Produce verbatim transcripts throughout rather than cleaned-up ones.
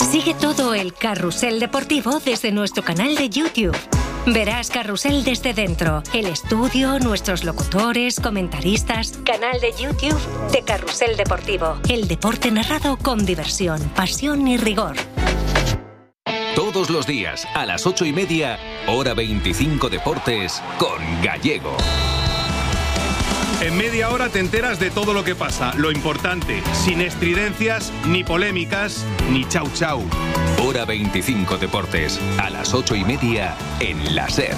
Sigue todo el carrusel deportivo desde nuestro canal de YouTube. Verás Carrusel desde dentro, el estudio, nuestros locutores, comentaristas. Canal de YouTube de Carrusel Deportivo. El deporte narrado con diversión, pasión y rigor. Todos los días, a las ocho y media, hora veinticinco Deportes, con Gallego. En media hora te enteras de todo lo que pasa, lo importante, sin estridencias, ni polémicas, ni chau chau. Hora veinticinco Deportes, a las ocho y media, en la SER.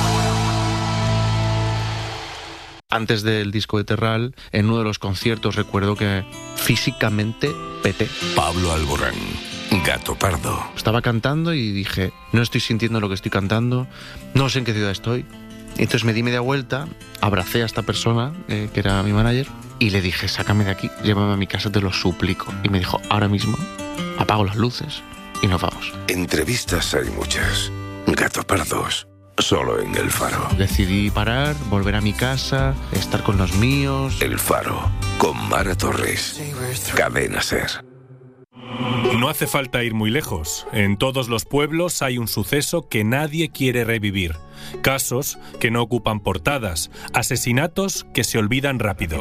Antes del disco de Terral, en uno de los conciertos recuerdo que físicamente peté. Pablo Alborán, Gato Pardo. Estaba cantando y dije, no estoy sintiendo lo que estoy cantando, no sé en qué ciudad estoy. Entonces me di media vuelta, abracé a esta persona, eh, que era mi manager, y le dije, sácame de aquí, llévame a mi casa, te lo suplico. Y me dijo, ahora mismo, apago las luces y nos vamos. Entrevistas hay muchas. Gato Pardos, solo en El Faro. Decidí parar, volver a mi casa, estar con los míos. El Faro, con Mara Torres. Cadena SER. No hace falta ir muy lejos. En todos los pueblos hay un suceso que nadie quiere revivir. Casos que no ocupan portadas. Asesinatos que se olvidan rápido.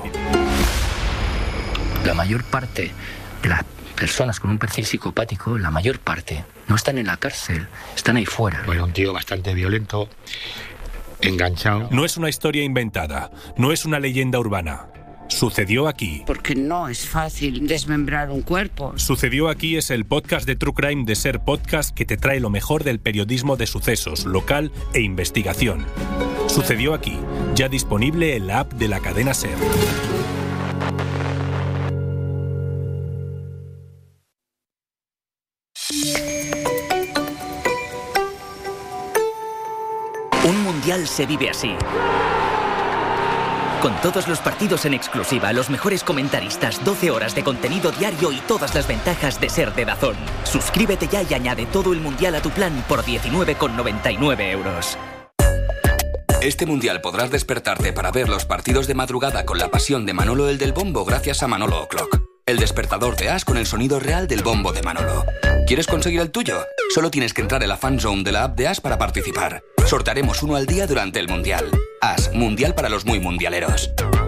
La mayor parte de las personas con un perfil psicopático, la mayor parte, no están en la cárcel, están ahí fuera. Bueno, un tío bastante violento, enganchado. No es una historia inventada, no es una leyenda urbana. Sucedió aquí. Porque no es fácil desmembrar un cuerpo. Sucedió aquí es el podcast de True Crime de SER Podcast que te trae lo mejor del periodismo de sucesos, local e investigación. Sucedió aquí, ya disponible en la app de la cadena SER. Un mundial se vive así. Con todos los partidos en exclusiva, los mejores comentaristas, doce horas de contenido diario y todas las ventajas de ser de DAZN. Suscríbete ya y añade todo el mundial a tu plan por diecinueve con noventa y nueve euros. Este mundial podrás despertarte para ver los partidos de madrugada con la pasión de Manolo el del Bombo gracias a Manolo O'Clock. El despertador de As con el sonido real del bombo de Manolo. ¿Quieres conseguir el tuyo? Solo tienes que entrar en la fanzone de la app de As para participar. Sortearemos uno al día durante el mundial. As, mundial para los muy mundialeros.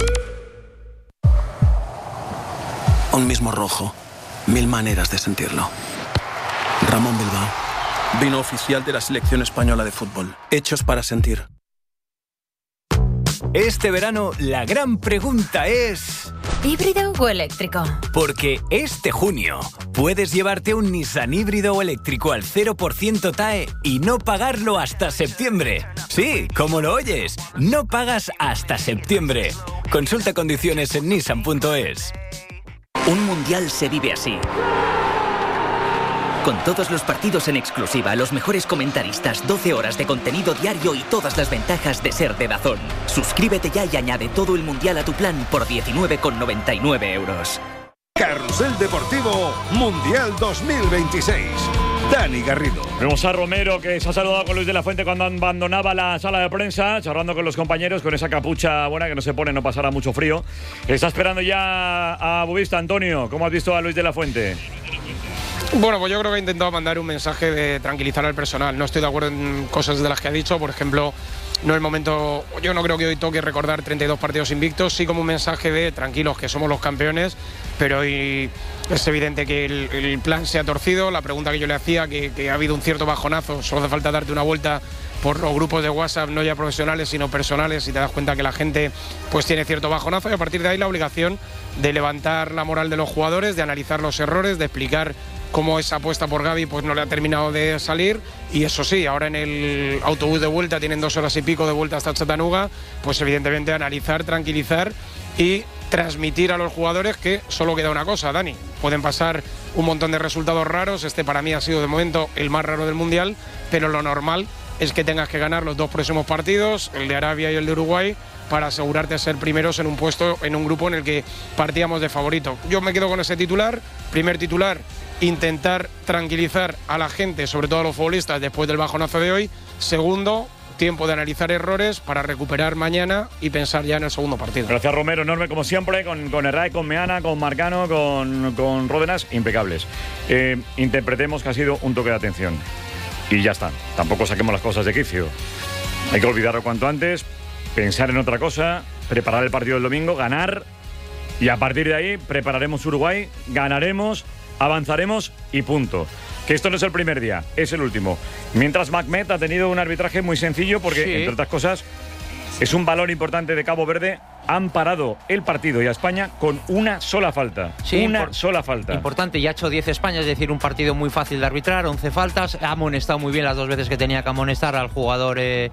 Un mismo rojo, mil maneras de sentirlo. Ramón Bilbao, vino oficial de la selección española de fútbol. Hechos para sentir. Este verano la gran pregunta es... ¿híbrido o eléctrico? Porque este junio puedes llevarte un Nissan híbrido o eléctrico al cero por ciento T A E y no pagarlo hasta septiembre. Sí, como lo oyes, no pagas hasta septiembre. Consulta condiciones en nissan punto es. Un mundial se vive así. Con todos los partidos en exclusiva, los mejores comentaristas, doce horas de contenido diario y todas las ventajas de ser de DAZN. Suscríbete ya y añade todo el mundial a tu plan por diecinueve con noventa y nueve euros. Carrusel Deportivo Mundial dos mil veintiséis. Dani Garrido. Vemos a Romero, que se ha saludado con Luis de la Fuente cuando abandonaba la sala de prensa, charlando con los compañeros, con esa capucha buena que no se pone, no pasará mucho frío. Está esperando ya a Bubista. Antonio, ¿cómo has visto a Luis de la Fuente? Bueno, pues yo creo que he intentado mandar un mensaje de tranquilizar al personal. No estoy de acuerdo en cosas de las que ha dicho. Por ejemplo, no es el momento... Yo no creo que hoy toque recordar treinta y dos partidos invictos. Sí como un mensaje de tranquilos, que somos los campeones, pero hoy es evidente que el, el plan se ha torcido. La pregunta que yo le hacía, que, que ha habido un cierto bajonazo, solo hace falta darte una vuelta por los grupos de WhatsApp, no ya profesionales sino personales, y te das cuenta que la gente pues tiene cierto bajonazo, y a partir de ahí la obligación de levantar la moral de los jugadores, de analizar los errores, de explicar cómo esa apuesta por Gavi pues no le ha terminado de salir. Y eso sí, ahora en el autobús de vuelta, tienen dos horas y pico de vuelta hasta Chattanooga, pues evidentemente analizar, tranquilizar y transmitir a los jugadores que solo queda una cosa, Dani. Pueden pasar un montón de resultados raros, este para mí ha sido de momento el más raro del Mundial, pero lo normal es que tengas que ganar los dos próximos partidos, el de Arabia y el de Uruguay, para asegurarte de ser primeros en un puesto, en un grupo en el que partíamos de favorito. Yo me quedo con ese titular, primer titular, intentar tranquilizar a la gente, sobre todo a los futbolistas, después del bajonazo de hoy. Segundo, tiempo de analizar errores para recuperar mañana y pensar ya en el segundo partido. Gracias, Romero, enorme como siempre, con, con Herrera, con Meana, con Marcano, con, con Ródenas, impecables. Eh, interpretemos que ha sido un toque de atención. Y ya está, tampoco saquemos las cosas de quicio. Hay que olvidarlo cuanto antes, pensar en otra cosa, preparar el partido del domingo, ganar, y a partir de ahí prepararemos Uruguay, ganaremos, avanzaremos y punto. Que esto no es el primer día, es el último. Mientras Mehmet ha tenido un arbitraje muy sencillo porque, sí, entre otras cosas, es un valor importante de Cabo Verde. Han parado el partido y a España con una sola falta. Sí, una sola falta. Importante, ya ha hecho diez España, es decir, un partido muy fácil de arbitrar, once faltas. Ha amonestado muy bien las dos veces que tenía que amonestar al jugador, eh,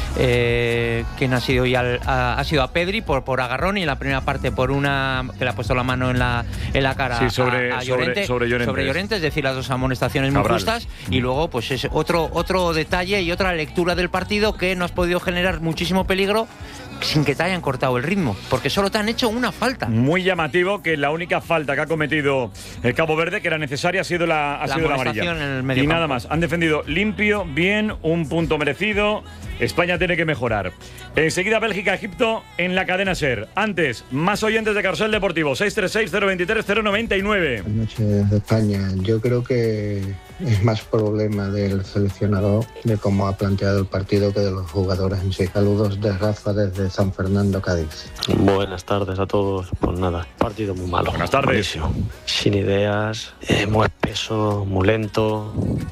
eh, quien ha sido ya el, ha, ha sido a Pedri por, por agarrón, y en la primera parte por una que le ha puesto la mano en la, en la cara, sí, sobre, a, a Llorente, sobre, sobre, Llorente. sobre Llorente, es decir, las dos amonestaciones muy Cabral. justas. Y luego, pues es otro, otro detalle y otra lectura del partido que no has podido generar muchísimo peligro sin que te hayan cortado el ritmo, porque solo te han hecho una falta. Muy llamativo que la única falta que ha cometido el Cabo Verde, que era necesaria, ha sido la, ha la sido la amarilla. En el medio y campo. Nada más. Han defendido limpio, bien, un punto merecido. España tiene que mejorar. Enseguida Bélgica-Egipto en la cadena SER. Antes, más oyentes de Carrusel Deportivo. seis tres seis, cero dos tres, cero nueve nueve. Buenas noches de España. Yo creo que es más problema del seleccionador de cómo ha planteado el partido que de los jugadores en sí. Saludos de Rafa desde San Fernando, Cádiz. Buenas tardes a todos. Pues nada, partido muy malo. Buenas tardes. Buenísimo. Sin ideas, eh, muy espeso, muy lento.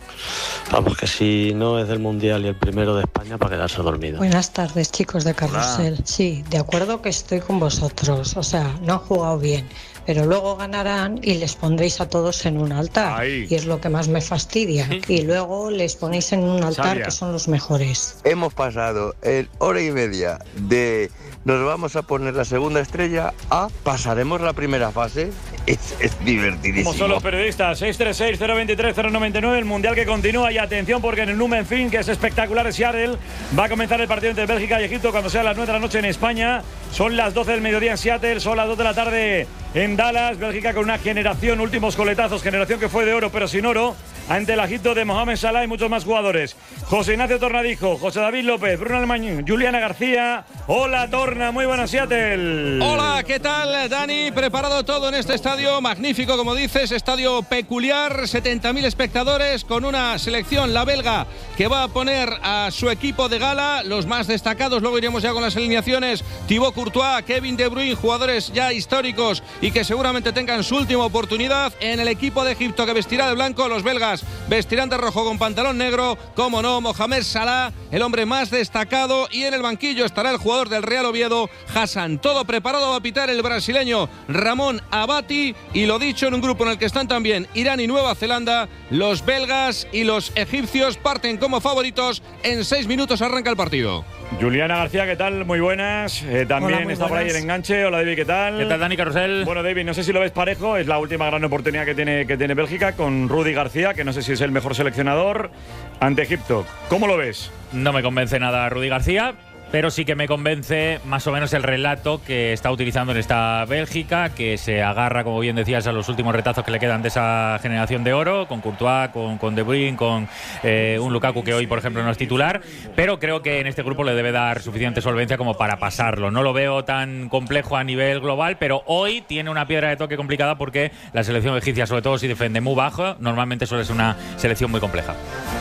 Vamos, que si no es del Mundial y el primero de España, para quedarse dormido. Buenas tardes, chicos de Carrusel. Hola. Sí, de acuerdo que estoy con vosotros. O sea, no han jugado bien, pero luego ganarán y les pondréis a todos en un altar. Ahí. Y es lo que más me fastidia. Y luego les ponéis en un altar Sabia. Que son los mejores. Hemos pasado en hora y media de nos vamos a poner la segunda estrella a pasaremos la primera fase. Es, es divertidísimo. Como son los periodistas. Seis tres seis, cero dos tres, cero nueve nueve. El Mundial que continúa. Y atención, porque en el Numenfin, que es espectacular, en Seattle, va a comenzar el partido entre Bélgica y Egipto cuando sea las nueve de la noche en España. Son las doce del mediodía en Seattle, son las dos de la tarde en Dallas. Bélgica con una generación, últimos coletazos, generación que fue de oro pero sin oro, ante el Egipto de Mohamed Salah y muchos más jugadores. José Ignacio Tornadijo, José David López, Bruno Almañón, Juliana García. Hola Torna, muy buenas Seattle. Hola, ¿qué tal Dani? Preparado todo en este estadio magnífico, como dices, estadio peculiar, setenta mil espectadores con una selección, la belga, que va a poner a su equipo de gala, los más destacados. Luego iremos ya con las alineaciones. Thibaut Courtois, Kevin De Bruyne, jugadores ya históricos y que seguramente tengan su última oportunidad. En el equipo de Egipto, que vestirá de blanco, los belgas vestirán de rojo con pantalón negro, como no, Mohamed Salah, el hombre más destacado, y en el banquillo estará el jugador del Real Oviedo, Hassan. Todo preparado a pitar el brasileño Ramón Abati, y lo dicho, en un grupo en el que están también Irán y Nueva Zelanda. Los belgas y los egipcios parten como favoritos. En seis minutos arranca el partido. Juliana García, ¿qué tal? Muy buenas. Eh, también Hola, está buenas. por ahí el enganche. Hola, David, ¿qué tal? ¿Qué tal, Dani Carrusel? Bueno, David, no sé si lo ves parejo. Es la última gran oportunidad que tiene, que tiene Bélgica con Rudy García, que no sé si es el mejor seleccionador, ante Egipto. ¿Cómo lo ves? No me convence nada Rudy García, pero sí que me convence más o menos el relato que está utilizando en esta Bélgica, que se agarra, como bien decías, a los últimos retazos que le quedan de esa generación de oro, con Courtois, con, con De Bruyne, con eh, un Lukaku que hoy, por ejemplo, no es titular, pero creo que en este grupo le debe dar suficiente solvencia como para pasarlo. No lo veo tan complejo a nivel global, pero hoy tiene una piedra de toque complicada porque la selección egipcia, sobre todo si defiende muy bajo, normalmente suele ser una selección muy compleja.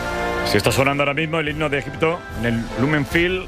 Se está sonando ahora mismo el himno de Egipto en el Lumenfield.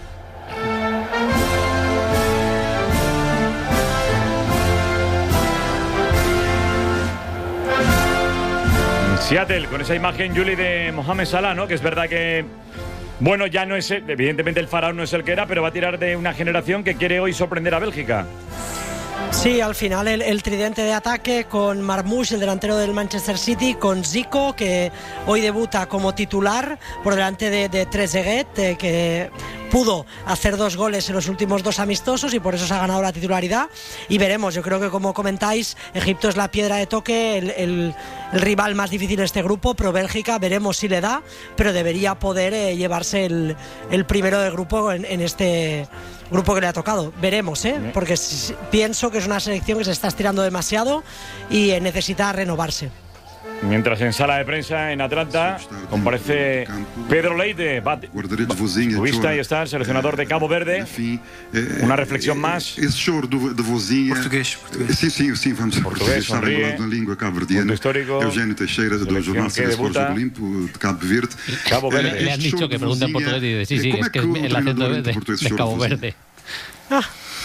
Seattle, con esa imagen, Juli, de Mohamed Salah, ¿no? Que es verdad que, bueno, ya no es, evidentemente el faraón no es el que era, pero va a tirar de una generación que quiere hoy sorprender a Bélgica. Sí, al final el, el tridente de ataque con Marmoush, el delantero del Manchester City, con Zico, que hoy debuta como titular por delante de, de Trezeguet, eh, que pudo hacer dos goles en los últimos dos amistosos y por eso se ha ganado la titularidad. Y veremos, yo creo que, como comentáis, Egipto es la piedra de toque, el, el, el rival más difícil de este grupo, pero Bélgica veremos si le da, pero debería poder eh, llevarse el, el primero del grupo en, en este grupo que le ha tocado. Veremos, ¿eh? Porque si, pienso que es una selección que se está estirando demasiado y eh, necesita renovarse. Mientras en sala de prensa en Atlanta comparece Pedro Leite, cubista, y está el seleccionador de Cabo Verde. Una reflexión más. Português. Sim, sim, sim, vamos português, sonríe. Punto histórico. Eugênio Teixeira, de los jornales de Sport Jogo Limpo, de Cabo Verde. Cabo Verde. Le han dicho que pregunta en portugués y dice, sí, sí, es que es el acento de, de Cabo Verde. Ah.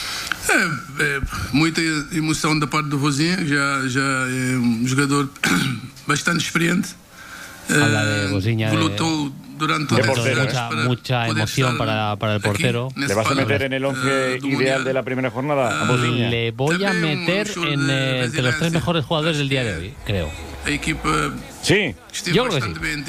É, é, muita emoção da parte do Vozinha, já, já é um jogador bastante experiente. Habla de Vozinha, lutou durante de portero, mucha, mucha emoción para, para el portero. ¿Le vas a meter en el once ideal de la primera jornada a Vozinha? Le voy a meter en, eh, entre los tres mejores jugadores del día de hoy, creo. Sí, yo creo que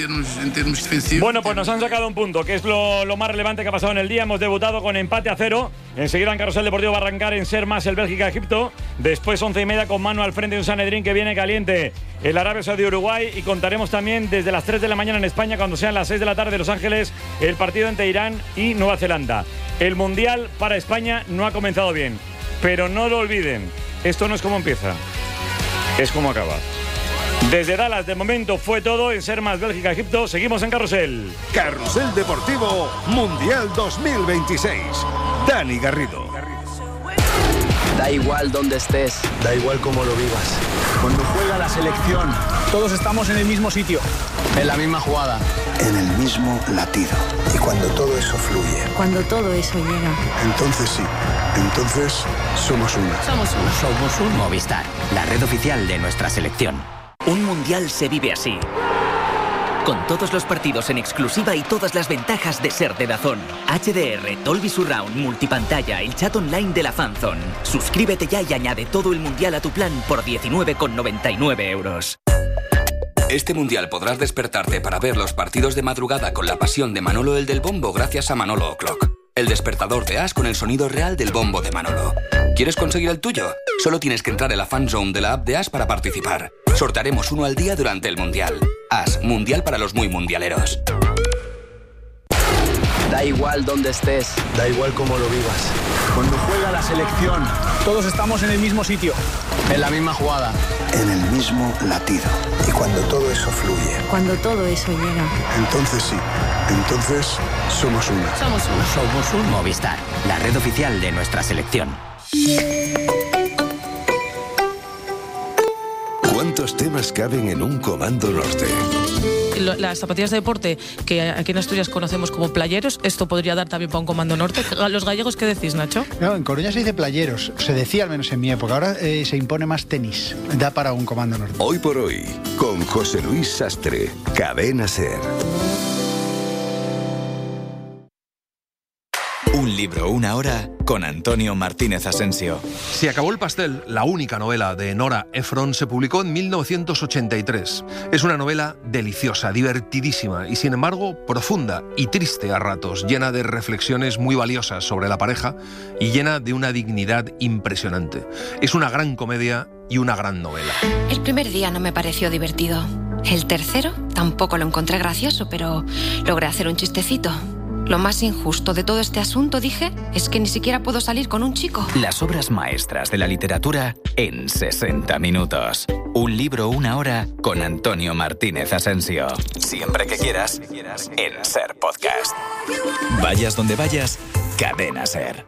sí. Bueno, pues nos han sacado un punto, que es lo, lo más relevante que ha pasado en el día. Hemos debutado con empate a cero. Enseguida en Carrusel Deportivo va a arrancar en Ser Más el Bélgica-Egipto. Después once y media con Manu al frente de un Sanedrín que viene caliente, el Arabia Saudí-Uruguay. Y contaremos también desde las tres de la mañana en España, cuando sean las seis de la tarde en Los Ángeles, el partido entre Irán y Nueva Zelanda. El Mundial para España no ha comenzado bien, pero no lo olviden, esto no es como empieza, es como acaba. Desde Dallas, de momento, fue todo en Ser Más Bélgica-Egipto. Seguimos en Carrusel. Carrusel Deportivo Mundial dos mil veintiséis. Dani Garrido. Da igual donde estés, da igual cómo lo vivas. Cuando juega la selección, todos estamos en el mismo sitio, en la misma jugada, en el mismo latido. Y cuando todo eso fluye, cuando todo eso llega, entonces sí, entonces somos una. Somos una. Somos un Movistar, la red oficial de nuestra selección. Un mundial se vive así. Con todos los partidos en exclusiva y todas las ventajas de ser de DAZN. H D R, Dolby Surround, multipantalla, el chat online de la Fanzone. Suscríbete ya y añade todo el mundial a tu plan por diecinueve con noventa y nueve euros. Este mundial podrás despertarte para ver los partidos de madrugada con la pasión de Manolo el del Bombo gracias a Manolo O'Clock. El despertador de As con el sonido real del bombo de Manolo. ¿Quieres conseguir el tuyo? Solo tienes que entrar en la fanzone de la app de As para participar. Sortaremos uno al día durante el mundial. As, mundial para los muy mundialeros. Da igual donde estés, da igual cómo lo vivas. Cuando juega la selección, todos estamos en el mismo sitio, en la misma jugada, en el mismo latido. Y cuando todo eso fluye, cuando todo eso llega, entonces sí, entonces somos una. Somos una. Somos un Movistar, la red oficial de nuestra selección. ¿Cuántos temas caben en un Comando Norte? Las zapatillas de deporte que aquí en Asturias conocemos como playeros, esto podría dar también para un Comando Norte. ¿Los gallegos qué decís, Nacho? No, en Coruña se dice playeros, se decía al menos en mi época, ahora eh, se impone más tenis, da para un Comando Norte. Hoy por hoy, con José Luis Sastre, Cadena Ser. Un libro, una hora, con Antonio Martínez Asensio. Se acabó el pastel, la única novela de Nora Ephron, se publicó en mil novecientos ochenta y tres. Es una novela deliciosa, divertidísima y sin embargo profunda y triste a ratos, llena de reflexiones muy valiosas sobre la pareja y llena de una dignidad impresionante. Es una gran comedia y una gran novela. El primer día no me pareció divertido. El tercero tampoco lo encontré gracioso, pero logré hacer un chistecito. Lo más injusto de todo este asunto, dije, es que ni siquiera puedo salir con un chico. Las obras maestras de la literatura en sesenta minutos. Un libro, una hora, con Antonio Martínez Asensio. Siempre que quieras, en Ser Podcast. Vayas donde vayas, Cadena Ser.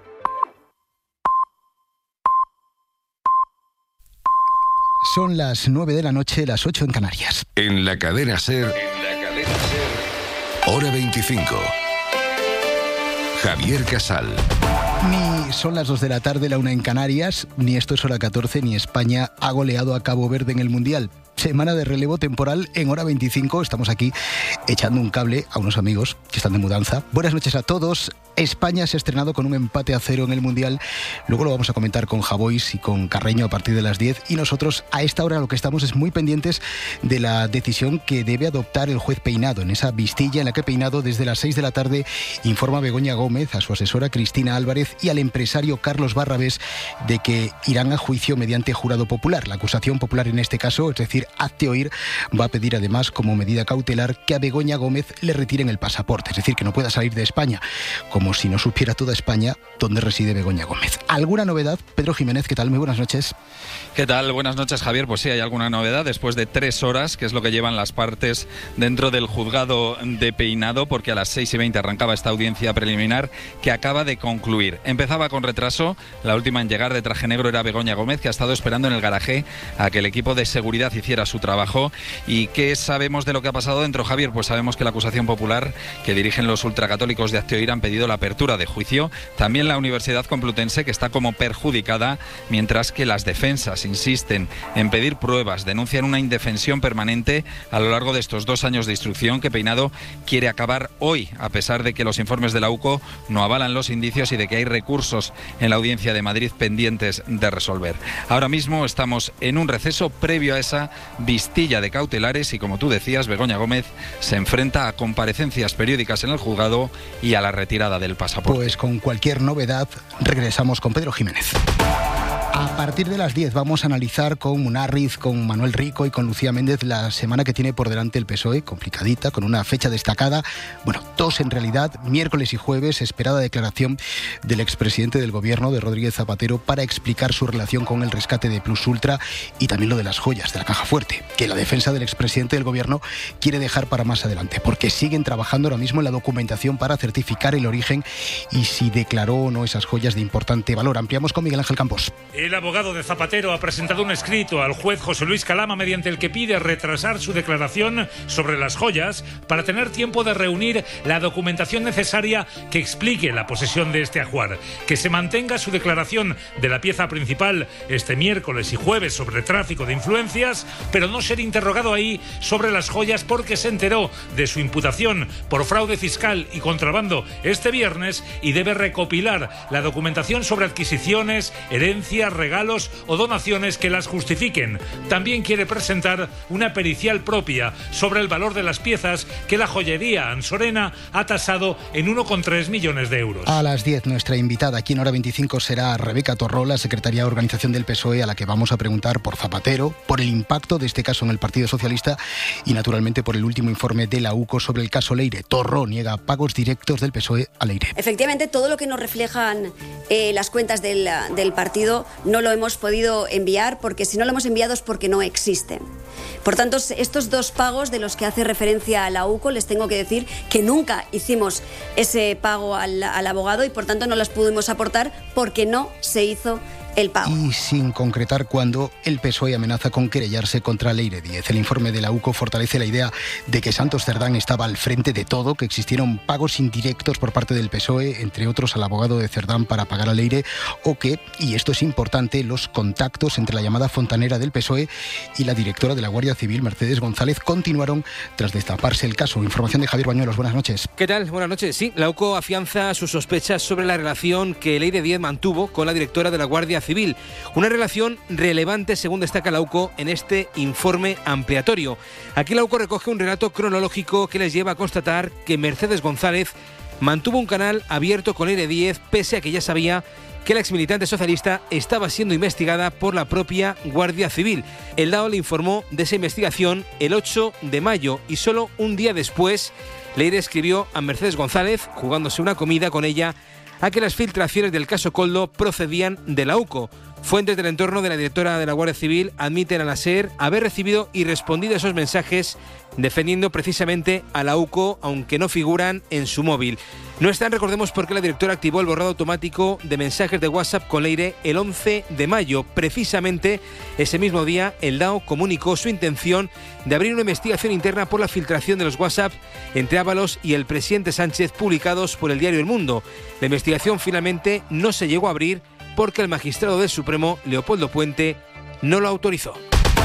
Son las nueve de la noche, las ocho en Canarias. En la Cadena Ser, en la Cadena Ser, hora veinticinco. Javier Casal. Ni son las dos de la tarde, la una en Canarias, ni esto es hora catorce, ni España ha goleado a Cabo Verde en el Mundial. Semana de relevo temporal en hora veinticinco. Estamos aquí echando un cable a unos amigos que están de mudanza. Buenas noches a todos. España se ha estrenado con un empate a cero en el Mundial. Luego lo vamos a comentar con Javois y con Carreño a partir de las diez. Y nosotros a esta hora lo que estamos es muy pendientes de la decisión que debe adoptar el juez Peinado en esa vistilla en la que Peinado desde las seis de la tarde informa a Begoña Gómez, a su asesora Cristina Álvarez y al empresario empresario Carlos Barrabés de que irán a juicio mediante jurado popular. La acusación popular en este caso, es decir, Hazte Oír, va a pedir además como medida cautelar que a Begoña Gómez le retiren el pasaporte, es decir, que no pueda salir de España, como si no supiera toda España dónde reside Begoña Gómez. ¿Alguna novedad? Pedro Jiménez, ¿qué tal? Muy buenas noches. ¿Qué tal? Buenas noches, Javier. Pues sí, hay alguna novedad después de tres horas, que es lo que llevan las partes dentro del juzgado de Peinado, porque a las seis y veinte arrancaba esta audiencia preliminar que acaba de concluir. Empezaba con retraso, la última en llegar de traje negro era Begoña Gómez, que ha estado esperando en el garaje a que el equipo de seguridad hiciera su trabajo. ¿Y qué sabemos de lo que ha pasado dentro, Javier? Pues sabemos que la acusación popular que dirigen los ultracatólicos de Hazte Oír han pedido la apertura de juicio. También la Universidad Complutense, que está como perjudicada, mientras que las defensas insisten en pedir pruebas, denuncian una indefensión permanente a lo largo de estos dos años de instrucción que Peinado quiere acabar hoy, a pesar de que los informes de la U C O no avalan los indicios y de que hay recursos en la Audiencia de Madrid pendientes de resolver. Ahora mismo estamos en un receso previo a esa vistilla de cautelares y, como tú decías, Begoña Gómez se enfrenta a comparecencias periódicas en el juzgado y a la retirada del pasaporte. Pues con cualquier novedad regresamos con Pedro Jiménez. A partir de las diez vamos a analizar con Munarriz, con Manuel Rico y con Lucía Méndez la semana que tiene por delante el P S O E, complicadita, con una fecha destacada. Bueno, dos en realidad, miércoles y jueves, esperada declaración del expresidente del Gobierno, de Rodríguez Zapatero, para explicar su relación con el rescate de Plus Ultra y también lo de las joyas de la Caja Fuerte, que la defensa del expresidente del Gobierno quiere dejar para más adelante, porque siguen trabajando ahora mismo en la documentación para certificar el origen y si declaró o no esas joyas de importante valor. Ampliamos con Miguel Ángel Campos. El abogado de Zapatero ha presentado un escrito al juez José Luis Calama mediante el que pide retrasar su declaración sobre las joyas para tener tiempo de reunir la documentación necesaria que explique la posesión de este ajuar, que se mantenga su declaración de la pieza principal este miércoles y jueves sobre tráfico de influencias, pero no ser interrogado ahí sobre las joyas porque se enteró de su imputación por fraude fiscal y contrabando este viernes y debe recopilar la documentación sobre adquisiciones, herencias, regalos o donaciones que las justifiquen. También quiere presentar una pericial propia sobre el valor de las piezas que la joyería Ansorena ha tasado en uno coma tres millones de euros. A las diez nuestra invitada aquí en Hora veinticinco será Rebeca Torró, la secretaria de Organización del P S O E, a la que vamos a preguntar por Zapatero, por el impacto de este caso en el Partido Socialista y naturalmente por el último informe de la U C O sobre el caso Leire. Torró niega pagos directos del P S O E a Leire. Efectivamente, todo lo que nos reflejan eh, las cuentas del, del partido no lo hemos podido enviar, porque si no lo hemos enviado es porque no existen. Por tanto, estos dos pagos de los que hace referencia a la U C O, les tengo que decir que nunca hicimos ese pago al, al abogado y por tanto no los pudimos aportar porque no se hizo el pago. Y sin concretar cuándo, el P S O E amenaza con querellarse contra Leire Díez. El informe de la U C O fortalece la idea de que Santos Cerdán estaba al frente de todo, que existieron pagos indirectos por parte del P S O E, entre otros al abogado de Cerdán para pagar a Leire, o que, y esto es importante, los contactos entre la llamada fontanera del P S O E y la directora de la Guardia Civil, Mercedes González, continuaron tras destaparse el caso. Información de Javier Bañuelos. Buenas noches. ¿Qué tal? Buenas noches. Sí, la U C O afianza sus sospechas sobre la relación que Leire Díez mantuvo con la directora de la Guardia Civil. Una relación relevante, según destaca la U C O en este informe ampliatorio. Aquí la U C O recoge un relato cronológico que les lleva a constatar que Mercedes González mantuvo un canal abierto con Leire Díez, pese a que ya sabía que la exmilitante socialista estaba siendo investigada por la propia Guardia Civil. El D A O le informó de esa investigación el ocho de mayo y solo un día después Leire escribió a Mercedes González, jugándose una comida con ella, a que las filtraciones del caso Koldo procedían de la U C O. Fuentes del entorno de la directora de la Guardia Civil admiten a la SER haber recibido y respondido a esos mensajes defendiendo precisamente a la U C O, aunque no figuran en su móvil. No están, recordemos, porque la directora activó el borrado automático de mensajes de WhatsApp con Leire el once de mayo. Precisamente ese mismo día, el D A O comunicó su intención de abrir una investigación interna por la filtración de los WhatsApp entre Ábalos y el presidente Sánchez publicados por el diario El Mundo. La investigación finalmente no se llegó a abrir porque el magistrado del Supremo, Leopoldo Puente, no lo autorizó.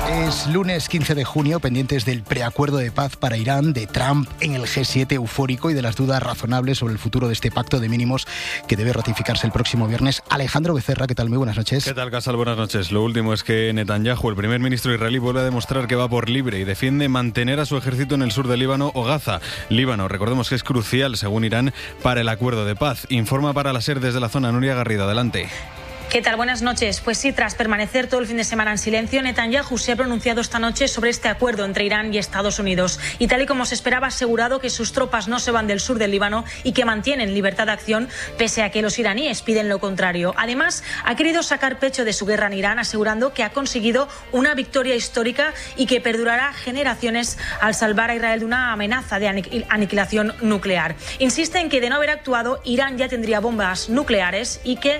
Es lunes quince de junio, pendientes del preacuerdo de paz para Irán, de Trump en el G siete eufórico y de las dudas razonables sobre el futuro de este pacto de mínimos que debe ratificarse el próximo viernes. Alejandro Becerra, ¿qué tal? Muy buenas noches. ¿Qué tal, Casal? Buenas noches. Lo último es que Netanyahu, el primer ministro israelí, vuelve a demostrar que va por libre y defiende mantener a su ejército en el sur de Líbano o Gaza. Líbano, recordemos que es crucial, según Irán, para el acuerdo de paz. Informa para la SER desde la zona Nuria Garrido. Adelante. ¿Qué tal? Buenas noches. Pues sí, tras permanecer todo el fin de semana en silencio, Netanyahu se ha pronunciado esta noche sobre este acuerdo entre Irán y Estados Unidos. Y tal y como se esperaba, ha asegurado que sus tropas no se van del sur del Líbano y que mantienen libertad de acción, pese a que los iraníes piden lo contrario. Además, ha querido sacar pecho de su guerra en Irán, asegurando que ha conseguido una victoria histórica y que perdurará generaciones al salvar a Israel de una amenaza de aniquilación nuclear. Insiste en que de no haber actuado, Irán ya tendría bombas nucleares y que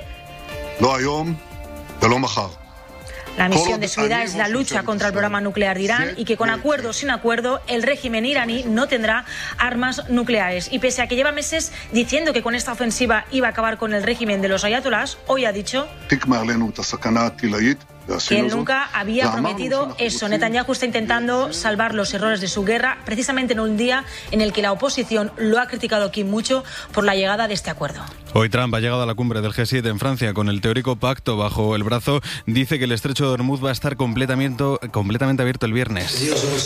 la misión de su vida es la lucha contra el programa nuclear de Irán y que con acuerdo o sin acuerdo el régimen iraní no tendrá armas nucleares. Y pese a que lleva meses diciendo que con esta ofensiva iba a acabar con el régimen de los ayatolás, hoy ha dicho que él nunca había prometido eso. Netanyahu está intentando salvar los errores de su guerra precisamente en un día en el que la oposición lo ha criticado aquí mucho por la llegada de este acuerdo. Hoy Trump ha llegado a la cumbre del G siete en Francia con el teórico pacto bajo el brazo. Dice que el estrecho de Hormuz va a estar completamente, completamente abierto el viernes.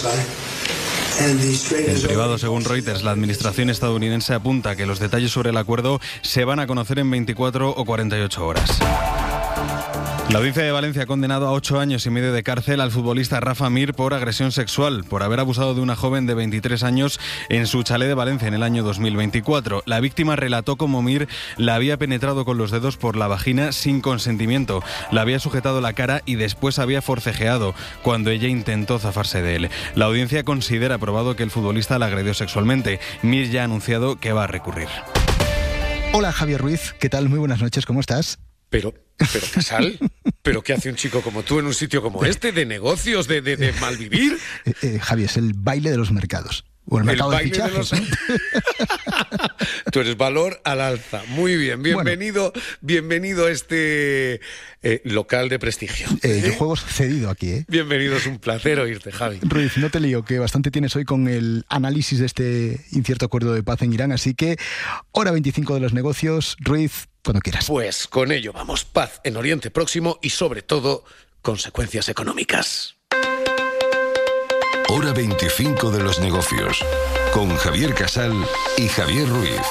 En privado, según Reuters, la administración estadounidense apunta que los detalles sobre el acuerdo se van a conocer en veinticuatro o cuarenta y ocho horas. La Audiencia de Valencia ha condenado a ocho años y medio de cárcel al futbolista Rafa Mir por agresión sexual, por haber abusado de una joven de veintitrés años en su chalet de Valencia en el año dos mil veinticuatro. La víctima relató cómo Mir la había penetrado con los dedos por la vagina sin consentimiento, la había sujetado la cara y después había forcejeado cuando ella intentó zafarse de él. La audiencia considera probado que el futbolista la agredió sexualmente. Mir ya ha anunciado que va a recurrir. Hola, Javier Ruiz, ¿qué tal? Muy buenas noches, ¿cómo estás? Pero, pero Casal, ¿pero qué hace un chico como tú en un sitio como este, de negocios, de, de, de malvivir? Eh, eh, Javier, es el baile de los mercados. O el mercado el de fichajes. De los... Tú eres valor al alza. Muy bien, bienvenido, bueno. bienvenido a este eh, local de prestigio. Eh, yo juego cedido aquí, ¿eh? Bienvenido, es un placer oírte, Javi. Ruiz, no te lío, que bastante tienes hoy con el análisis de este incierto acuerdo de paz en Irán, así que hora veinticinco de los negocios. Ruiz, cuando quieras. Pues con ello vamos, paz en Oriente Próximo y sobre todo consecuencias económicas. Hora veinticinco de los negocios, con Javier Casal y Javier Ruiz.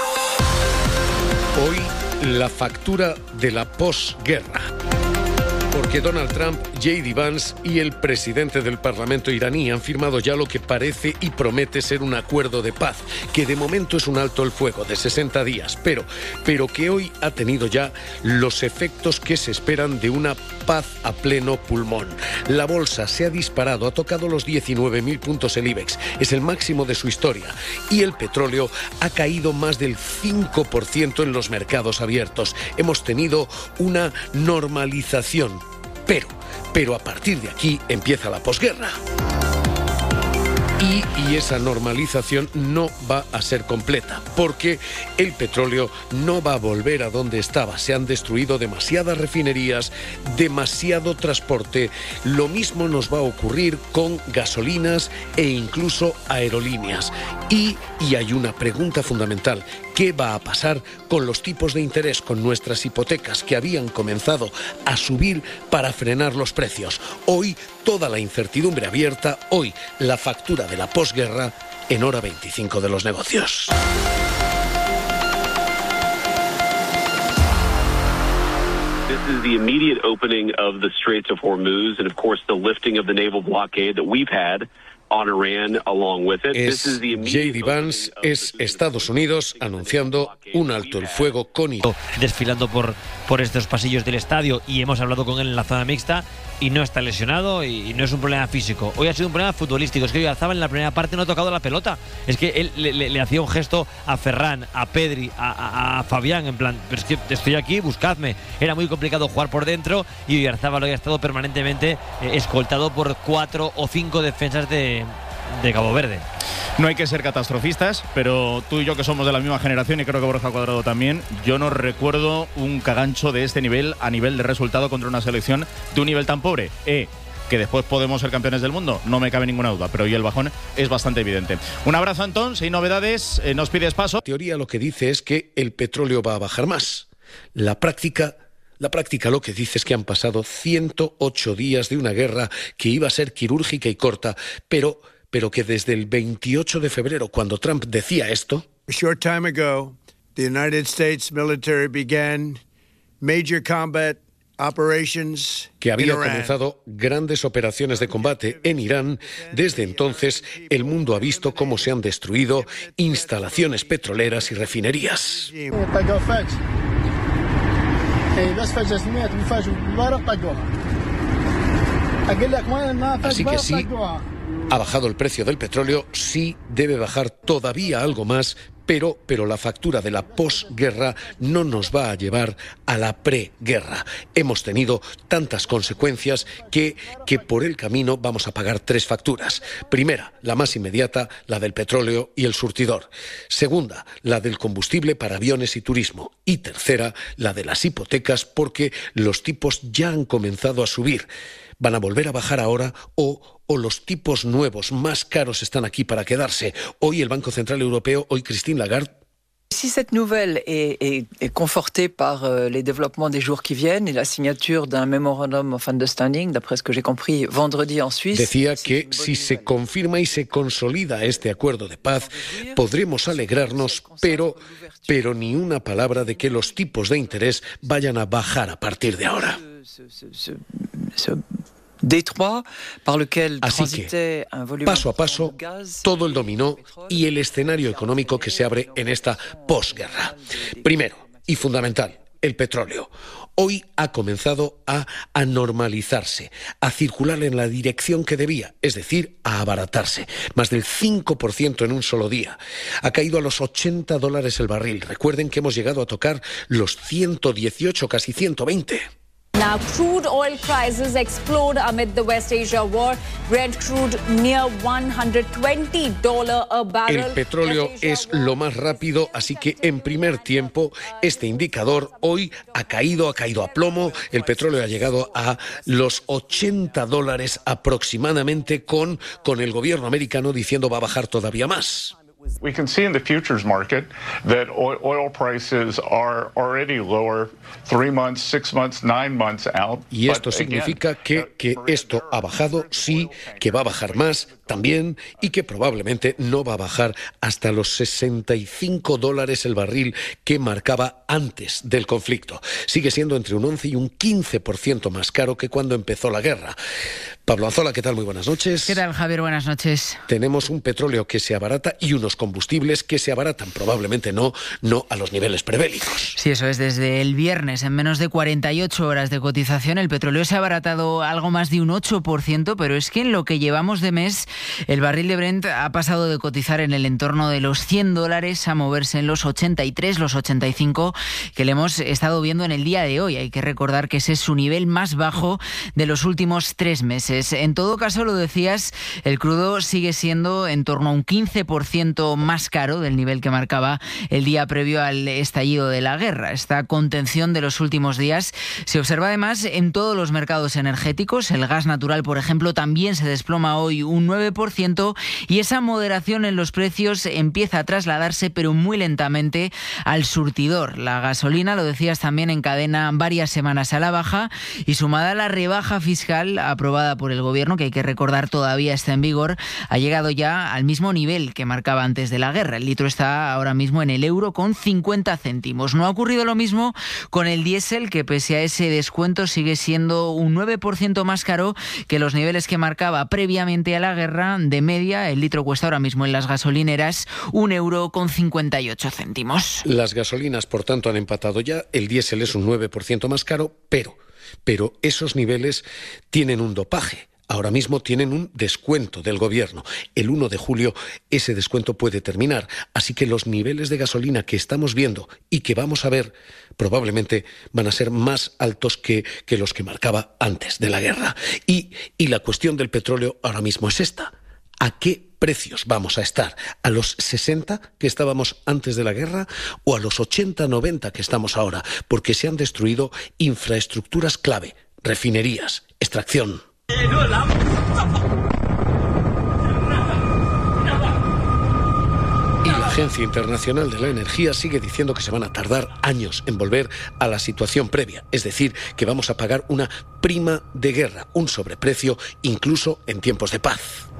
Hoy, la factura de la posguerra. Porque Donald Trump, J D Vance y el presidente del Parlamento iraní han firmado ya lo que parece y promete ser un acuerdo de paz, que de momento es un alto el fuego de sesenta días, pero, pero que hoy ha tenido ya los efectos que se esperan de una paz a pleno pulmón. La bolsa se ha disparado, ha tocado los diecinueve mil puntos el IBEX, es el máximo de su historia, y el petróleo ha caído más del cinco por ciento en los mercados abiertos. Hemos tenido una normalización. Pero, pero a partir de aquí empieza la posguerra. Y, y esa normalización no va a ser completa, porque el petróleo no va a volver a donde estaba. Se han destruido demasiadas refinerías, demasiado transporte. Lo mismo nos va a ocurrir con gasolinas e incluso aerolíneas. Y, y hay una pregunta fundamental. ¿Qué va a pasar con los tipos de interés, con nuestras hipotecas que habían comenzado a subir para frenar los precios? Hoy toda la incertidumbre abierta, hoy la factura de la posguerra en hora veinticinco de los negocios. This is the immediate opening of the Straits of Hormuz and of course the lifting of the naval blockade that we've had on Iran along with it. Es J D Vance, es Estados Unidos anunciando un alto el fuego con Irán. Desfilando por, por estos pasillos del estadio y hemos hablado con él en la zona mixta y no está lesionado y no es un problema físico. Hoy ha sido un problema futbolístico. Es que Oyarzabal en la primera parte no ha tocado la pelota. Es que él le, le, le hacía un gesto a Ferran, a Pedri, a, a, a Fabián, en plan, pero es que estoy aquí, buscadme. Era muy complicado jugar por dentro y Oyarzabal hoy ha estado permanentemente eh, escoltado por cuatro o cinco defensas de, de Cabo Verde. No hay que ser catastrofistas, pero tú y yo que somos de la misma generación y creo que Borja Cuadrado también, yo no recuerdo un cagancho de este nivel a nivel de resultado contra una selección de un nivel tan pobre. Eh, Que después podemos ser campeones del mundo, no me cabe ninguna duda, pero hoy el bajón es bastante evidente. Un abrazo, Antón, si hay novedades, eh, nos pides paso. La teoría lo que dice es que el petróleo va a bajar más. La práctica, la práctica lo que dice es que han pasado ciento ocho días de una guerra que iba a ser quirúrgica y corta, pero, pero que desde el veintiocho de febrero, cuando Trump decía esto... A short time ago, the United States military began major combat operations que había in Iran. comenzado grandes operaciones de combate en Irán. Desde entonces, el mundo ha visto cómo se han destruido instalaciones petroleras y refinerías. Así que sí, ha bajado el precio del petróleo, sí debe bajar todavía algo más, pero, pero la factura de la posguerra no nos va a llevar a la preguerra. Hemos tenido tantas consecuencias que, que por el camino vamos a pagar tres facturas. Primera, la más inmediata, la del petróleo y el surtidor. Segunda, la del combustible para aviones y turismo. Y tercera, la de las hipotecas, porque los tipos ya han comenzado a subir. ¿Van a volver a bajar ahora o, o los tipos nuevos más caros están aquí para quedarse? Hoy el Banco Central Europeo, hoy Christine Lagarde. Si cette nouvelle est, est, est confortée par euh, les développements des jours qui viennent et la signature d'un memorandum of understanding, d'après ce que j'ai compris, vendredi en Suisse... Decía que si se confirma y se consolida este acuerdo de paz, podremos alegrarnos, pero, pero ni una palabra de que los tipos de interés vayan a bajar a partir de ahora. Así que, paso a paso, todo el dominó y el escenario económico que se abre en esta posguerra. Primero, y fundamental, el petróleo. Hoy ha comenzado a, a normalizarse, a circular en la dirección que debía, es decir, a abaratarse. Más del cinco por ciento en un solo día. Ha caído a los ochenta dólares el barril. Recuerden que hemos llegado a tocar los ciento dieciocho, casi ciento veinte. Now, crude oil prices explode amid the West Asia war. Brent crude near one hundred twenty dollars a barrel. El petróleo es lo más rápido, así que en primer tiempo este indicador hoy ha caído, ha caído a plomo. El petróleo ha llegado a los ochenta dólares aproximadamente, con, con el gobierno americano diciendo va a bajar todavía más. We can see in the futures market that oil prices are already lower three months, six months, nine months out. Y esto significa que, que esto ha bajado, sí, que va a bajar más también, y que probablemente no va a bajar hasta los sesenta y cinco dólares el barril que marcaba antes del conflicto. Sigue siendo entre un once y un quince por ciento más caro que cuando empezó la guerra. Pablo Anzola, ¿qué tal? Muy buenas noches. ¿Qué tal, Javier? Buenas noches. Tenemos un petróleo que se abarata y unos combustibles que se abaratan, probablemente no, no a los niveles prebélicos. Sí, eso es. Desde el viernes, en menos de cuarenta y ocho horas de cotización, el petróleo se ha abaratado algo más de un ocho por ciento, pero es que en lo que llevamos de mes, el barril de Brent ha pasado de cotizar en el entorno de los cien dólares a moverse en los ochenta y tres, los ochenta y cinco, que le hemos estado viendo en el día de hoy. Hay que recordar que ese es su nivel más bajo de los últimos tres meses. En todo caso, lo decías, el crudo sigue siendo en torno a un quince por ciento más caro del nivel que marcaba el día previo al estallido de la guerra. Esta contención de los últimos días se observa además en todos los mercados energéticos. El gas natural, por ejemplo, también se desploma hoy un nueve por ciento, y esa moderación en los precios empieza a trasladarse, pero muy lentamente, al surtidor. La gasolina, lo decías también, encadena varias semanas a la baja, y sumada a la rebaja fiscal aprobada por el gobierno, que hay que recordar todavía está en vigor, ha llegado ya al mismo nivel que marcaba antes de la guerra. El litro está ahora mismo en el euro con cincuenta céntimos. No ha ocurrido lo mismo con el diésel, que pese a ese descuento sigue siendo un nueve por ciento más caro que los niveles que marcaba previamente a la guerra. De media, el litro cuesta ahora mismo en las gasolineras un euro con cincuenta y ocho céntimos. Las gasolinas, por tanto, han empatado ya. El diésel es un nueve por ciento más caro, pero, pero esos niveles tienen un dopaje. Ahora mismo tienen un descuento del gobierno. El uno de julio ese descuento puede terminar. Así que los niveles de gasolina que estamos viendo y que vamos a ver probablemente van a ser más altos que, que los que marcaba antes de la guerra. Y, y la cuestión del petróleo ahora mismo es esta. ¿A qué precios vamos a estar? ¿A los sesenta que estábamos antes de la guerra o a los ochenta, noventa que estamos ahora? Porque se han destruido infraestructuras clave, refinerías, extracción. Y la Agencia Internacional de la Energía sigue diciendo que se van a tardar años en volver a la situación previa, es decir, que vamos a pagar una prima de guerra, un sobreprecio incluso en tiempos de paz.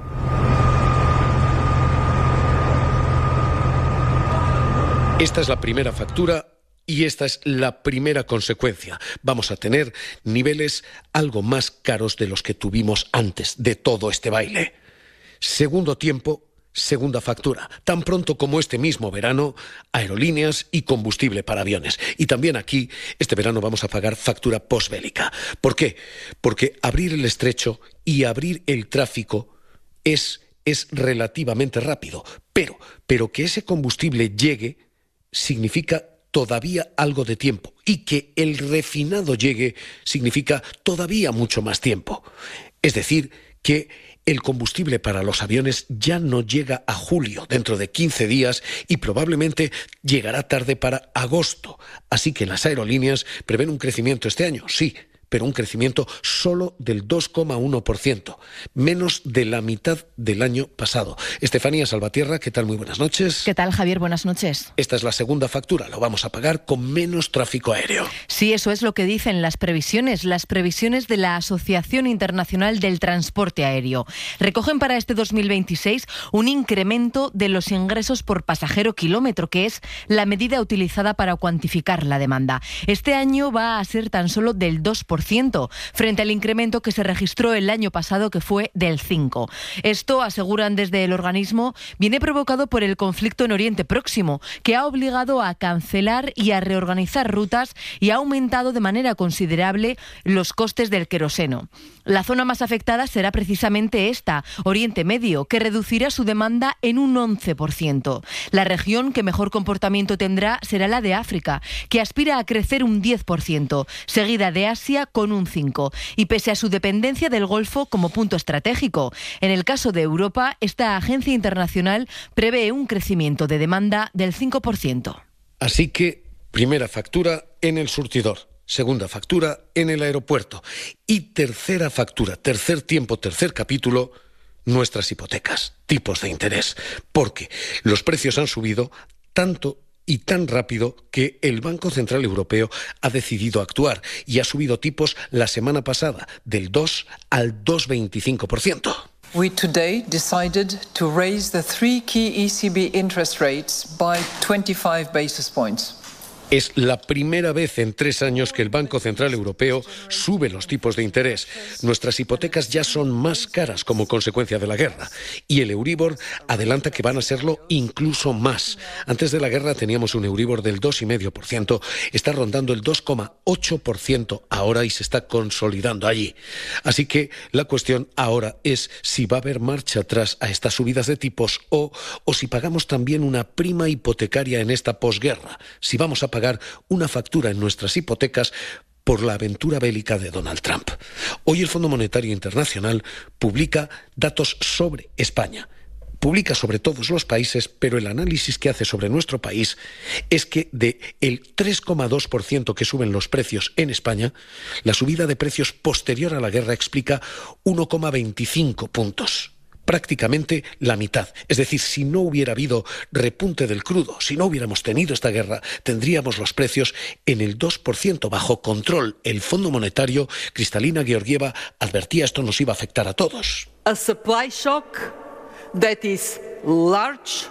Esta es la primera factura y esta es la primera consecuencia. Vamos a tener niveles algo más caros de los que tuvimos antes de todo este baile. Segundo tiempo, segunda factura. Tan pronto como este mismo verano, aerolíneas y combustible para aviones. Y también aquí, este verano vamos a pagar factura posbélica. ¿Por qué? Porque abrir el estrecho y abrir el tráfico es, es relativamente rápido. Pero, pero que ese combustible llegue significa todavía algo de tiempo, y que el refinado llegue significa todavía mucho más tiempo. Es decir, que el combustible para los aviones ya no llega a julio, dentro de quince días, y probablemente llegará tarde para agosto. Así que las aerolíneas prevén un crecimiento este año, sí, pero un crecimiento solo del dos coma uno por ciento, menos de la mitad del año pasado. Estefanía Salvatierra, ¿qué tal? Muy buenas noches. ¿Qué tal, Javier? Buenas noches. Esta es la segunda factura, lo vamos a pagar con menos tráfico aéreo. Sí, eso es lo que dicen las previsiones, las previsiones de la Asociación Internacional del Transporte Aéreo. Recogen para este dos mil veintiséis un incremento de los ingresos por pasajero kilómetro, que es la medida utilizada para cuantificar la demanda. Este año va a ser tan solo del dos por ciento, frente al incremento que se registró el año pasado, que fue del cinco por ciento. Esto, aseguran desde el organismo, viene provocado por el conflicto en Oriente Próximo, que ha obligado a cancelar y a reorganizar rutas y ha aumentado de manera considerable los costes del queroseno. La zona más afectada será precisamente esta, Oriente Medio, que reducirá su demanda en un once por ciento. La región que mejor comportamiento tendrá será la de África, que aspira a crecer un diez por ciento, seguida de Asia con un cinco por ciento, y pese a su dependencia del Golfo como punto estratégico. En el caso de Europa, esta agencia internacional prevé un crecimiento de demanda del cinco por ciento. Así que, primera factura en el surtidor, segunda factura en el aeropuerto y tercera factura, tercer tiempo, tercer capítulo, nuestras hipotecas, tipos de interés, porque los precios han subido tanto y tan rápido que el Banco Central Europeo ha decidido actuar y ha subido tipos la semana pasada del dos al dos coma veinticinco por ciento. We today decided to raise the three key E C B interest rates by twenty-five basis points. Es la primera vez en tres años que el Banco Central Europeo sube los tipos de interés. Nuestras hipotecas ya son más caras como consecuencia de la guerra. Y el Euribor adelanta que van a serlo incluso más. Antes de la guerra teníamos un Euribor del dos coma cinco por ciento. Está rondando el dos coma ocho por ciento ahora y se está consolidando allí. Así que la cuestión ahora es si va a haber marcha atrás a estas subidas de tipos o, o si pagamos también una prima hipotecaria en esta posguerra. Si vamos a pagar una factura en nuestras hipotecas por la aventura bélica de Donald Trump. Hoy el Fondo Monetario Internacional publica datos sobre España. Publica sobre todos los países, pero el análisis que hace sobre nuestro país es que de el tres coma dos por ciento que suben los precios en España, la subida de precios posterior a la guerra explica uno coma veinticinco puntos. Prácticamente la mitad. Es decir, si no hubiera habido repunte del crudo, si no hubiéramos tenido esta guerra, tendríamos los precios en el dos por ciento bajo control. El Fondo Monetario, Kristalina Georgieva, advertía esto nos iba a afectar a todos. A supply shock that is large,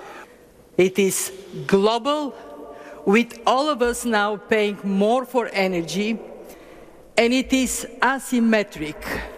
it is global, with all of us now paying more for energy, and it is asymmetric.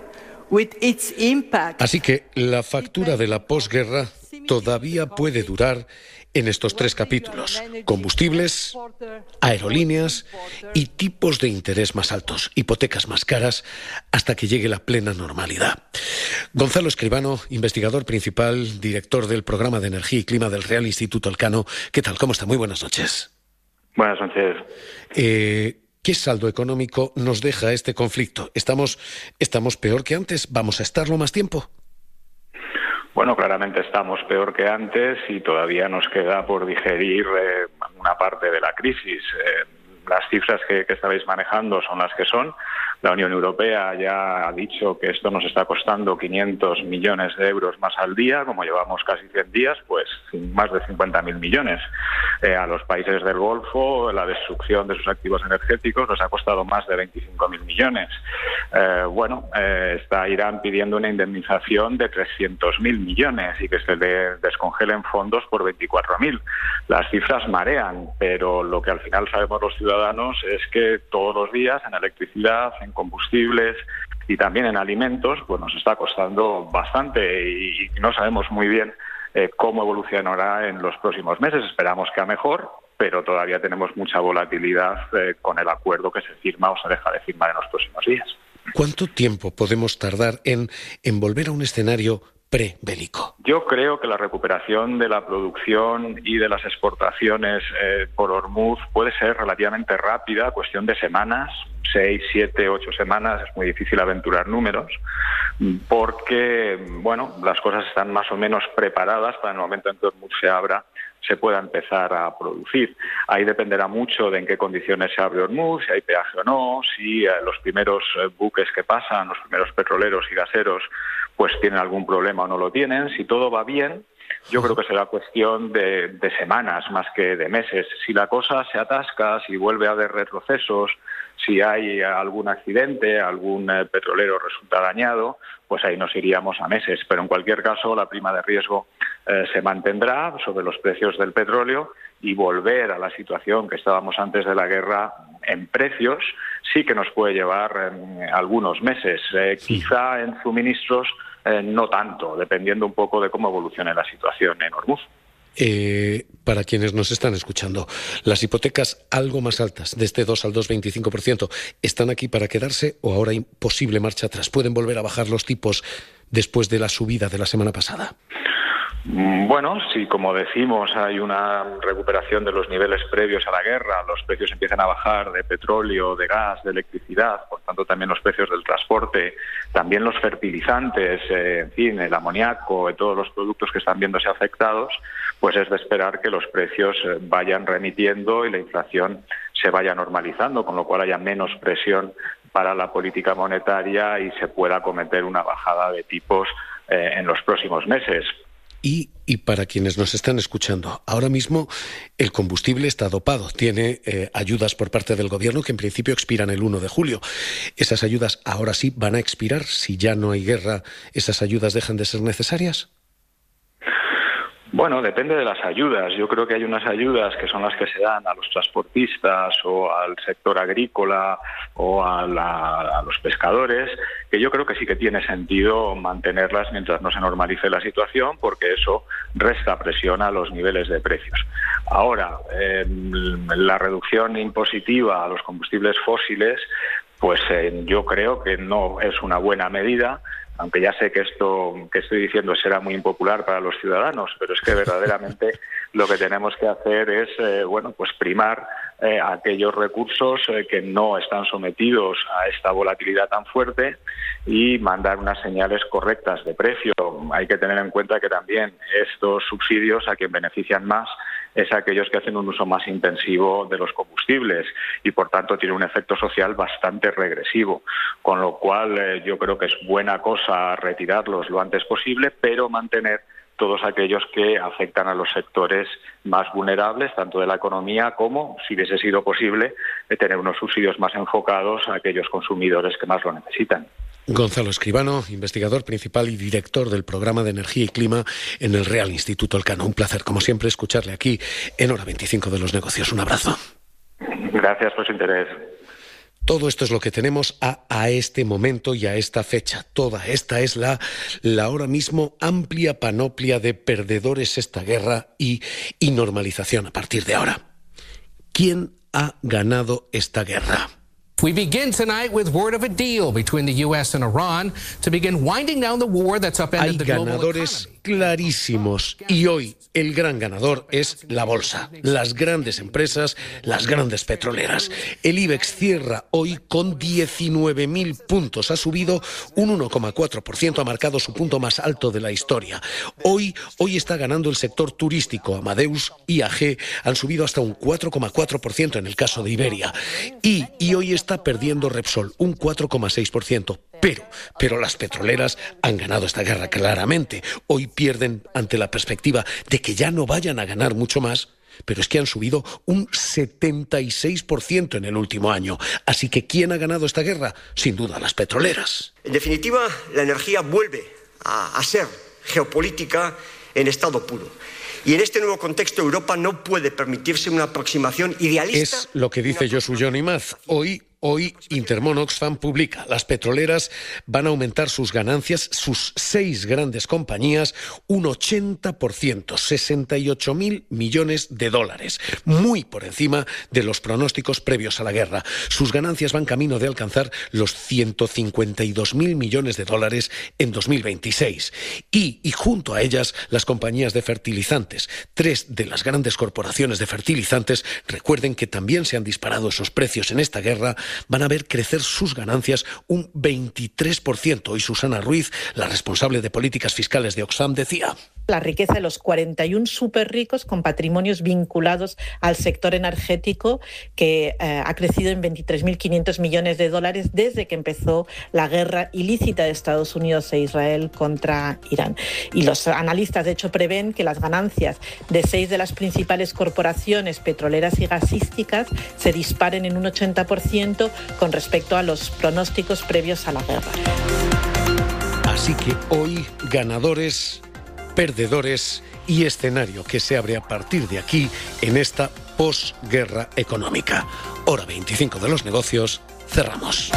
Así que la factura de la posguerra todavía puede durar en estos tres capítulos: combustibles, aerolíneas y tipos de interés más altos, hipotecas más caras, hasta que llegue la plena normalidad. Gonzalo Escribano, investigador principal, director del Programa de Energía y Clima del Real Instituto Elcano. ¿Qué tal? ¿Cómo está? Muy buenas noches. Buenas noches. Eh... ¿Qué saldo económico nos deja este conflicto? ¿Estamos, estamos peor que antes? ¿Vamos a estarlo más tiempo? Bueno, claramente estamos peor que antes y todavía nos queda por digerir eh, una parte de la crisis. Eh, las cifras que, que estabais manejando son las que son. La Unión Europea ya ha dicho que esto nos está costando quinientos millones de euros más al día, como llevamos casi cien días, pues más de cincuenta mil millones. Eh, a los países del Golfo, la destrucción de sus activos energéticos les ha costado más de veinticinco mil millones. Eh, bueno, eh, está Irán pidiendo una indemnización de trescientos mil millones y que se le descongelen fondos por veinticuatro mil. Las cifras marean, pero lo que al final sabemos los ciudadanos es que todos los días en electricidad, en combustibles y también en alimentos, pues nos está costando bastante y, y no sabemos muy bien eh, cómo evolucionará en los próximos meses. Esperamos que a mejor, pero todavía tenemos mucha volatilidad eh, con el acuerdo que se firma o se deja de firmar en los próximos días. ¿Cuánto tiempo podemos tardar en, en volver a un escenario prebélico? Yo creo que la recuperación de la producción y de las exportaciones eh, por Hormuz puede ser relativamente rápida, cuestión de semanas, seis, siete, ocho semanas, es muy difícil aventurar números, porque bueno, las cosas están más o menos preparadas para el momento en que Hormuz se abra, se pueda empezar a producir. Ahí dependerá mucho de en qué condiciones se abre Hormuz, si hay peaje o no, si eh, los primeros eh, buques que pasan, los primeros petroleros y gaseros, pues tienen algún problema o no lo tienen. Si todo va bien, yo creo que será cuestión de, de semanas más que de meses. Si la cosa se atasca, si vuelve a haber retrocesos, si hay algún accidente, algún eh, petrolero resulta dañado, pues ahí nos iríamos a meses. Pero en cualquier caso, la prima de riesgo eh, se mantendrá sobre los precios del petróleo y volver a la situación que estábamos antes de la guerra en precios sí que nos puede llevar eh, algunos meses. Eh, sí. Quizá en suministros eh, no tanto, dependiendo un poco de cómo evolucione la situación en Hormuz. Eh, para quienes nos están escuchando, las hipotecas algo más altas, de este dos al dos coma veinticinco por ciento, ¿están aquí para quedarse o ahora imposible marcha atrás? ¿Pueden volver a bajar los tipos después de la subida de la semana pasada? Bueno, si como decimos hay una recuperación de los niveles previos a la guerra, los precios empiezan a bajar de petróleo, de gas, de electricidad, por tanto también los precios del transporte, también los fertilizantes, eh, en fin, el amoníaco, y todos los productos que están viéndose afectados, pues es de esperar que los precios vayan remitiendo y la inflación se vaya normalizando, con lo cual haya menos presión para la política monetaria y se pueda acometer una bajada de tipos eh, en los próximos meses. Y, y para quienes nos están escuchando, ahora mismo el combustible está dopado, tiene eh, ayudas por parte del gobierno que en principio expiran el uno de julio. ¿Esas ayudas ahora sí van a expirar? Si ya no hay guerra, ¿esas ayudas dejan de ser necesarias? Bueno, depende de las ayudas. Yo creo que hay unas ayudas que son las que se dan a los transportistas o al sector agrícola o a, la, a los pescadores, que yo creo que sí que tiene sentido mantenerlas mientras no se normalice la situación, porque eso resta presión a los niveles de precios. Ahora, eh, la reducción impositiva a los combustibles fósiles, pues eh, yo creo que no es una buena medida, aunque ya sé que esto que estoy diciendo será muy impopular para los ciudadanos, pero es que verdaderamente lo que tenemos que hacer es eh, bueno, pues primar eh, aquellos recursos eh, que no están sometidos a esta volatilidad tan fuerte y mandar unas señales correctas de precio. Hay que tener en cuenta que también estos subsidios a quien benefician más es aquellos que hacen un uso más intensivo de los combustibles y, por tanto, tiene un efecto social bastante regresivo. Con lo cual, eh, yo creo que es buena cosa retirarlos lo antes posible, pero mantener todos aquellos que afectan a los sectores más vulnerables, tanto de la economía como, si hubiese sido posible, de tener unos subsidios más enfocados a aquellos consumidores que más lo necesitan. Gonzalo Escribano, investigador principal y director del programa de Energía y Clima en el Real Instituto Elcano. Un placer, como siempre, escucharle aquí en Hora veinticinco de los Negocios. Un abrazo. Gracias por su interés. Todo esto es lo que tenemos a, a este momento y a esta fecha. Toda esta es la, la ahora mismo amplia panoplia de perdedores esta guerra y, y normalización a partir de ahora. ¿Quién ha ganado esta guerra? We begin tonight with word of a deal between the U S and Iran to begin winding down the war that's upended the global economy. Hay ganadores clarísimos. Y hoy el gran ganador es la bolsa, las grandes empresas, las grandes petroleras. El IBEX cierra hoy con diecinueve mil puntos. Ha subido un uno coma cuatro por ciento, ha marcado su punto más alto de la historia. Hoy, hoy está ganando el sector turístico. Amadeus, I A G han subido hasta un cuatro coma cuatro por ciento en el caso de Iberia. Y, y hoy está perdiendo Repsol, un cuatro coma seis por ciento. Pero, pero las petroleras han ganado esta guerra claramente. Hoy pierden ante la perspectiva de que ya no vayan a ganar mucho más, pero es que han subido un setenta y seis por ciento en el último año. Así que ¿quién ha ganado esta guerra? Sin duda las petroleras. En definitiva, la energía vuelve a, a ser geopolítica en estado puro. Y en este nuevo contexto Europa no puede permitirse una aproximación idealista. Es lo que dice Josu Jon Imaz. Hoy Hoy Intermón Oxfam publica: las petroleras van a aumentar sus ganancias, sus seis grandes compañías, un ochenta por ciento, sesenta y ocho mil millones de dólares, muy por encima de los pronósticos previos a la guerra. Sus ganancias van camino de alcanzar los ciento cincuenta y dos mil millones de dólares en dos mil veintiséis. Y, y junto a ellas, las compañías de fertilizantes. Tres de las grandes corporaciones de fertilizantes, recuerden que también se han disparado esos precios en esta guerra, van a ver crecer sus ganancias un veintitrés por ciento. Y Susana Ruiz, la responsable de políticas fiscales de Oxfam, decía: la riqueza de los cuarenta y uno súper ricos con patrimonios vinculados al sector energético, que eh, ha crecido en veintitrés mil quinientos millones de dólares desde que empezó la guerra ilícita de Estados Unidos e Israel contra Irán. Y los analistas, de hecho, prevén que las ganancias de seis de las principales corporaciones petroleras y gasísticas se disparen en un ochenta por ciento con respecto a los pronósticos previos a la guerra. Así que hoy, ganadores, perdedores y escenario que se abre a partir de aquí en esta posguerra económica. Hora veinticinco de los negocios, cerramos.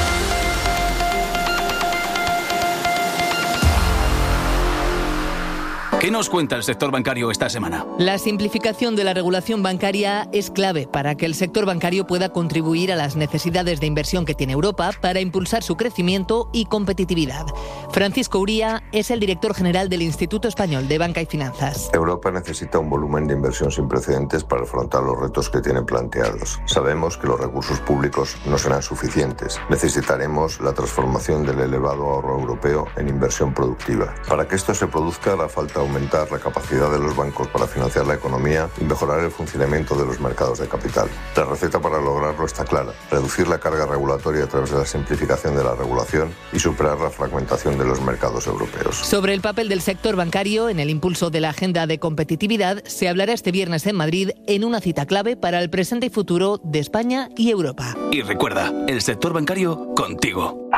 ¿Qué nos cuenta el sector bancario esta semana? La simplificación de la regulación bancaria es clave para que el sector bancario pueda contribuir a las necesidades de inversión que tiene Europa para impulsar su crecimiento y competitividad. Francisco Uría es el director general del Instituto Español de Banca y Finanzas. Europa necesita un volumen de inversión sin precedentes para afrontar los retos que tiene planteados. Sabemos que los recursos públicos no serán suficientes. Necesitaremos la transformación del elevado ahorro europeo en inversión productiva. Para que esto se produzca, hará falta aumentar la capacidad de los bancos para financiar la economía y mejorar el funcionamiento de los mercados de capital. La receta para lograrlo está clara: reducir la carga regulatoria a través de la simplificación de la regulación y superar la fragmentación de los mercados europeos. Sobre el papel del sector bancario en el impulso de la agenda de competitividad se hablará este viernes en Madrid en una cita clave para el presente y futuro de España y Europa. Y recuerda, el sector bancario contigo.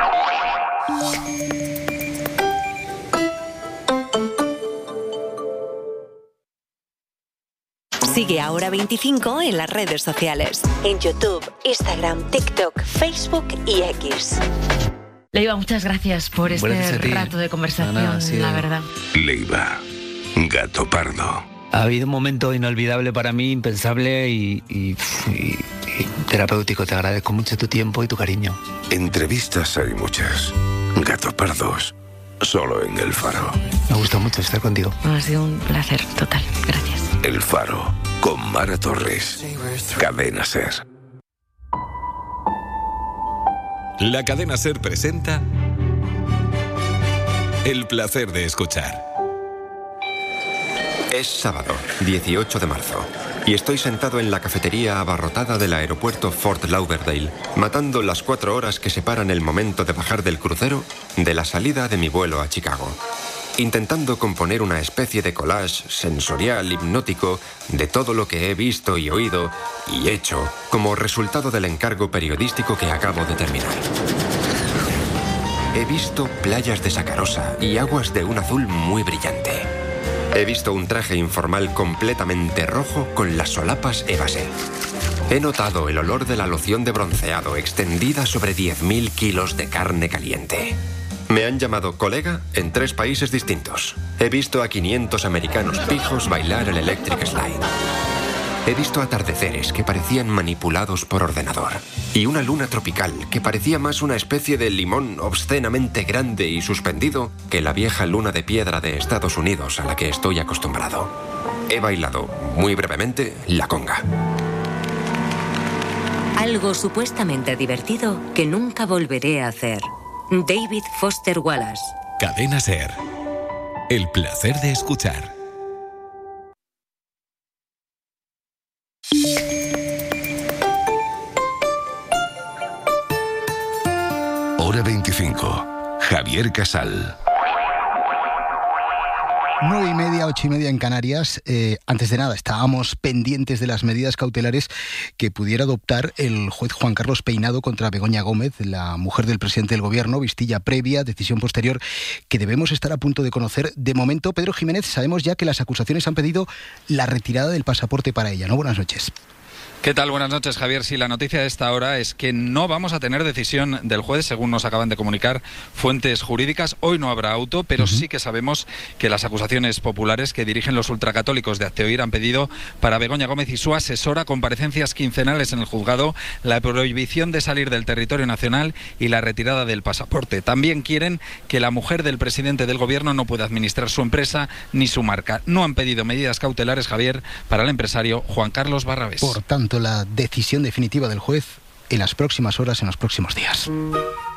Sigue a Hora veinticinco en las redes sociales. En YouTube, Instagram, TikTok, Facebook y X. Leiva, muchas gracias por este rato de conversación, no, no, sí, la verdad. Leiva, gato pardo. Ha habido un momento inolvidable para mí, impensable y, y, y, y terapéutico. Te agradezco mucho tu tiempo y tu cariño. Entrevistas hay muchas. Gato pardos, solo en El Faro. Me gusta mucho estar contigo. Ha sido un placer total. Gracias. El Faro, con Mara Torres. Cadena Ser. La Cadena Ser presenta El placer de escuchar. Es sábado, dieciocho de marzo, y estoy sentado en la cafetería abarrotada del aeropuerto Fort Lauderdale, matando las cuatro horas que separan el momento de bajar del crucero de la salida de mi vuelo a Chicago, intentando componer una especie de collage sensorial hipnótico de todo lo que he visto y oído y hecho como resultado del encargo periodístico que acabo de terminar. He visto playas de sacarosa y aguas de un azul muy brillante. He visto un traje informal completamente rojo con las solapas Evasé. He notado el olor de la loción de bronceado extendida sobre diez mil kilos de carne caliente. Me han llamado colega en tres países distintos. He visto a quinientos americanos pijos bailar el Electric Slide. He visto atardeceres que parecían manipulados por ordenador. Y una luna tropical que parecía más una especie de limón obscenamente grande y suspendido que la vieja luna de piedra de Estados Unidos a la que estoy acostumbrado. He bailado, muy brevemente, la conga. Algo supuestamente divertido que nunca volveré a hacer. David Foster Wallace. Cadena SER. El placer de escuchar. Hora veinticinco. Javier Casal. Nueve y media, ocho y media en Canarias. Eh, antes de nada, estábamos pendientes de las medidas cautelares que pudiera adoptar el juez Juan Carlos Peinado contra Begoña Gómez, la mujer del presidente del Gobierno, vistilla previa, decisión posterior, que debemos estar a punto de conocer. De momento, Pedro Jiménez, sabemos ya que las acusaciones han pedido la retirada del pasaporte para ella, ¿no? Buenas noches. ¿Qué tal? Buenas noches, Javier. Sí, la noticia de esta hora es que no vamos a tener decisión del juez, según nos acaban de comunicar fuentes jurídicas. Hoy no habrá auto, pero uh-huh. sí que sabemos que las acusaciones populares que dirigen los ultracatólicos de Hazte Oír han pedido para Begoña Gómez y su asesora comparecencias quincenales en el juzgado, la prohibición de salir del territorio nacional y la retirada del pasaporte. También quieren que la mujer del presidente del Gobierno no pueda administrar su empresa ni su marca. No han pedido medidas cautelares, Javier, para el empresario Juan Carlos Barrabés. Por tanto, la decisión definitiva del juez en las próximas horas, en los próximos días.